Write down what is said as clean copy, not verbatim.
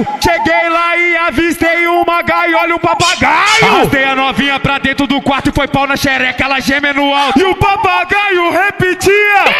papagaio. Cheguei lá e avistei uma gaiola e um papagaio. Arrastei a novinha pra dentro do quarto e foi pau na xereca, ela geme no alto. E o papagaio repetia: